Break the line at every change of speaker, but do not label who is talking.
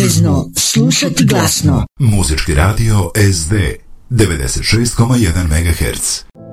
obavezno, slušati glasno.
Muzički radio SD 96,1 MHz.